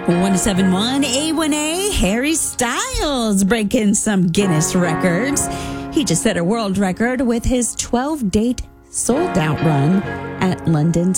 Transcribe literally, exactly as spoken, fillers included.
one seven one A one A, Harry Styles breaking some Guinness records. He just set a world record with his twelve-date sold-out run at London's